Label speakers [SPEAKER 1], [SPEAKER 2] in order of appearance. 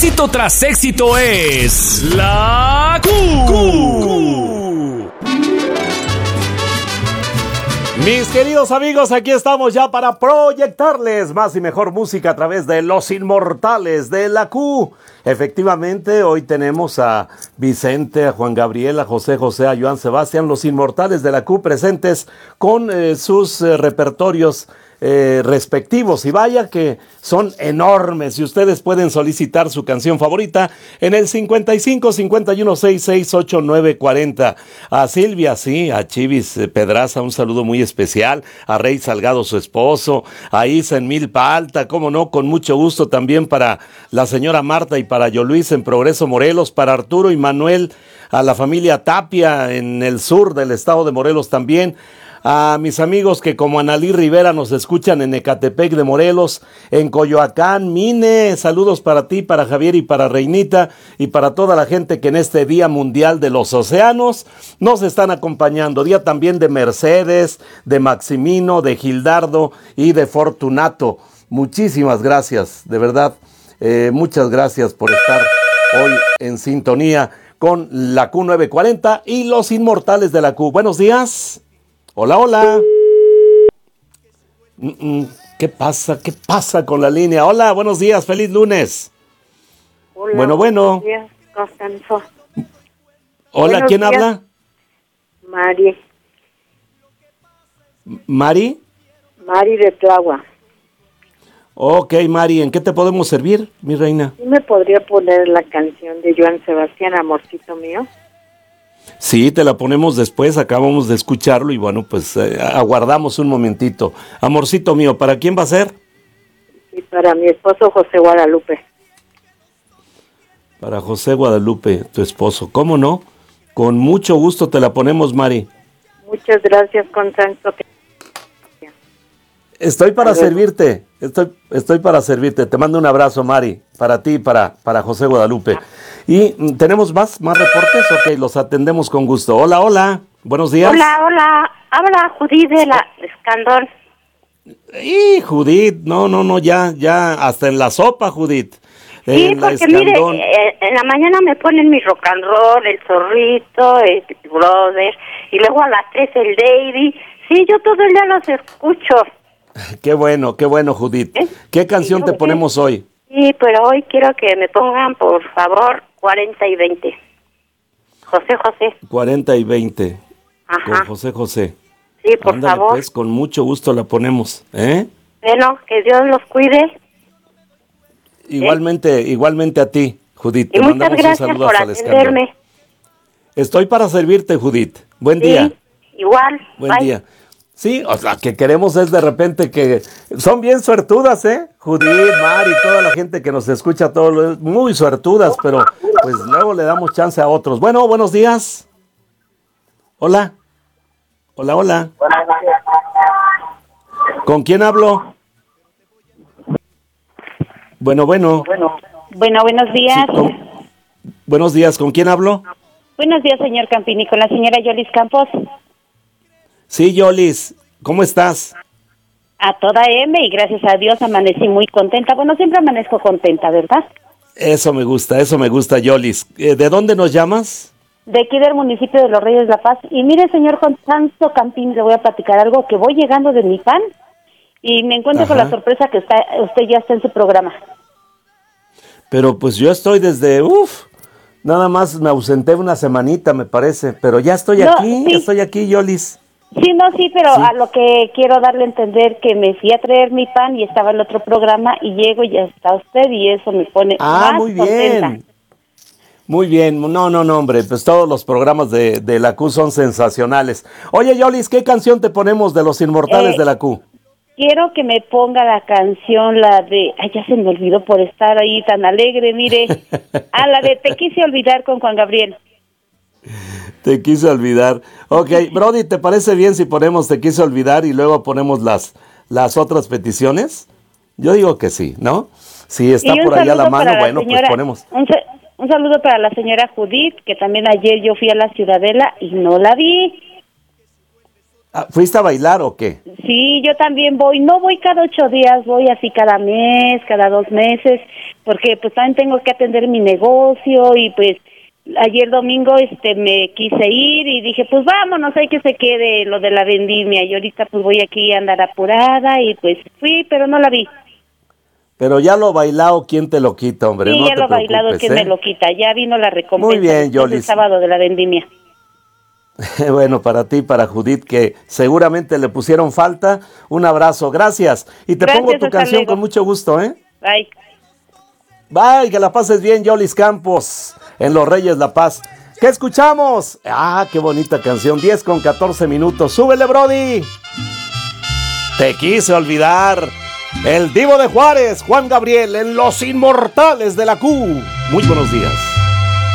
[SPEAKER 1] Éxito tras éxito es la Q.
[SPEAKER 2] Mis queridos amigos, aquí estamos ya para proyectarles más y mejor música a través de Los Inmortales de la Q. Efectivamente, hoy tenemos a Vicente, a Juan Gabriel, a José José, a Joan Sebastián, Los Inmortales de la Q presentes con sus repertorios respectivos, y vaya que son enormes, y ustedes pueden solicitar su canción favorita en el 55 51 66 89 40. A Silvia, sí, a Chivis Pedraza, un saludo muy especial, a Rey Salgado, su esposo, a Isa en Milpa Alta, cómo no, con mucho gusto también para la señora Marta y para Yo Luis en Progreso, Morelos, para Arturo y Manuel, a la familia Tapia en el sur del estado de Morelos también, a mis amigos que como Analí Rivera nos escuchan en Ecatepec de Morelos, en Coyoacán, Mine, saludos para ti, para Javier y para Reinita y para toda la gente que en este Día Mundial de los Océanos nos están acompañando. Día también de Mercedes, de Maximino, de Gildardo y de Fortunato. Muchísimas gracias, de verdad, muchas gracias por estar hoy en sintonía con la Q940 y Los Inmortales de la Q. Buenos días. Hola, hola. ¿Qué pasa? ¿Qué pasa con la línea? Hola, buenos días, feliz lunes.
[SPEAKER 3] Hola,
[SPEAKER 2] bueno.
[SPEAKER 3] Buenos días, Constanzo.
[SPEAKER 2] Hola,
[SPEAKER 3] Buenos
[SPEAKER 2] ¿quién
[SPEAKER 3] días.
[SPEAKER 2] habla?
[SPEAKER 3] Mari.
[SPEAKER 2] ¿Mari?
[SPEAKER 3] Mari de Tláhuac.
[SPEAKER 2] Ok, Mari, ¿en qué te podemos servir, mi reina?
[SPEAKER 3] ¿Sí me podría poner la canción de Joan Sebastián, Amorcito Mío?
[SPEAKER 2] Sí, te la ponemos después, acabamos de escucharlo y bueno, pues aguardamos un momentito. Amorcito mío, ¿para quién va a ser?
[SPEAKER 3] Y para mi esposo José Guadalupe.
[SPEAKER 2] Para José Guadalupe, tu esposo. ¿Cómo no? Con mucho gusto te la ponemos, Mari.
[SPEAKER 3] Muchas gracias, Constanzo.
[SPEAKER 2] Estoy para servirte, estoy para servirte. Te mando un abrazo, Mari, para ti y para José Guadalupe. Y ¿tenemos más reportes? Ok, los atendemos con gusto. Hola, hola, buenos días.
[SPEAKER 4] Hola, habla Judith de la Escandón.
[SPEAKER 2] Y Judith, no, ya, hasta en la sopa, Judith.
[SPEAKER 4] Sí, porque mire, en la mañana me ponen mi rock and roll, el Zorrito, el Brother, y luego a las 3 el Davy. Sí, yo todo el día los escucho.
[SPEAKER 2] Qué bueno, Judith. ¿Qué canción te ponemos hoy?
[SPEAKER 4] Sí, pero hoy quiero que me pongan, por favor, 40 y 20. José José.
[SPEAKER 2] 40 y 20.
[SPEAKER 4] Ajá.
[SPEAKER 2] Con José José.
[SPEAKER 4] Sí, por
[SPEAKER 2] Ándale,
[SPEAKER 4] favor.
[SPEAKER 2] Pues con mucho gusto la ponemos, ¿eh?
[SPEAKER 4] Bueno, que Dios los cuide.
[SPEAKER 2] Igualmente a ti, Judith.
[SPEAKER 4] Y
[SPEAKER 2] te
[SPEAKER 4] muchas
[SPEAKER 2] mandamos
[SPEAKER 4] gracias
[SPEAKER 2] un saludo
[SPEAKER 4] por
[SPEAKER 2] hasta el Escandón.
[SPEAKER 4] atenderme.
[SPEAKER 2] Estoy para servirte, Judith. Buen
[SPEAKER 4] Sí,
[SPEAKER 2] día.
[SPEAKER 4] Igual.
[SPEAKER 2] Buen
[SPEAKER 4] Bye.
[SPEAKER 2] día. Sí, o sea, que queremos es de repente que son bien suertudas, Judith, Mari, toda la gente que nos escucha, muy suertudas, pero pues luego le damos chance a otros. Bueno, buenos días. Hola. Hola. ¿Con quién hablo? Bueno.
[SPEAKER 4] Bueno, buenos días.
[SPEAKER 2] Sí, buenos días, ¿con quién hablo?
[SPEAKER 4] Buenos días, señor Campini, con la señora Yolis Campos.
[SPEAKER 2] Sí, Yolis, ¿cómo estás?
[SPEAKER 4] A toda M y gracias a Dios amanecí muy contenta. Bueno, siempre amanezco contenta, ¿verdad?
[SPEAKER 2] Eso me gusta, Yolis. ¿De dónde nos llamas?
[SPEAKER 4] De aquí del municipio de Los Reyes La Paz. Y mire, señor Constanzo Campini, le voy a platicar algo, que voy llegando de mi pan y me encuentro con la sorpresa que usted ya está en su programa.
[SPEAKER 2] Pero pues yo estoy nada más me ausenté una semanita, me parece, pero ya estoy aquí, Yolis.
[SPEAKER 4] Sí, pero sí. A lo que quiero darle a entender que me fui a traer mi pan y estaba el otro programa y llego y ya está usted y eso me pone más
[SPEAKER 2] muy
[SPEAKER 4] contenta.
[SPEAKER 2] Bien. Muy bien, no, hombre, pues todos los programas de la Q son sensacionales. Oye, Yolis, ¿qué canción te ponemos de Los Inmortales de la Q?
[SPEAKER 4] Quiero que me ponga la canción, la de... Ay, ya se me olvidó por estar ahí tan alegre, mire. La de Te quise olvidar con Juan Gabriel.
[SPEAKER 2] Te quise olvidar. Ok, Brody, ¿te parece bien si ponemos Te quise olvidar y luego ponemos las otras peticiones? Yo digo que sí, ¿no? Si está por allá a la mano, bueno, pues ponemos.
[SPEAKER 4] Un saludo para la señora Judith, que también ayer yo fui a la Ciudadela y no la vi.
[SPEAKER 2] ¿Fuiste a bailar o qué?
[SPEAKER 5] Sí, yo también voy. No voy cada 8 días, voy así cada mes, cada 2 meses, porque pues también tengo que atender mi negocio y pues ayer domingo me quise ir y dije, pues vámonos, hay que se quede lo de la vendimia. Y ahorita pues voy aquí a andar apurada y pues fui, pero no la vi.
[SPEAKER 2] Pero ya lo bailado, ¿quién te lo quita, hombre?
[SPEAKER 5] Sí,
[SPEAKER 2] no
[SPEAKER 5] ya lo bailado, ¿quién me lo quita? Ya vino la recompensa.
[SPEAKER 2] Muy bien, Yolis.
[SPEAKER 5] El sábado de la vendimia.
[SPEAKER 2] Bueno, para ti, para Judith, que seguramente le pusieron falta, un abrazo, gracias. Y te pongo tu canción luego. Con mucho gusto, ¿eh?
[SPEAKER 5] Bye.
[SPEAKER 2] Bye, que la pases bien, Yolis Campos, en Los Reyes La Paz. ¿Qué escuchamos? Ah, qué bonita canción, 10:14. ¡Súbele, Brody! Te quise olvidar. El Divo de Juárez, Juan Gabriel, en Los Inmortales de la Q. Muy buenos días.